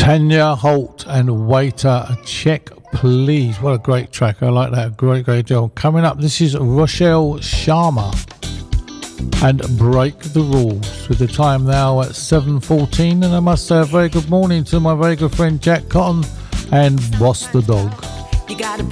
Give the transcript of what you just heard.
Tanya Holt and Waiter, Check Please. What a great track. I like that. Great job. Coming up, this is Rochelle Sharma and Break the Rules, with the time now at 7:14. And I must say a very good morning to my very good friend Jack Cotton and Boss the Dog. You gotta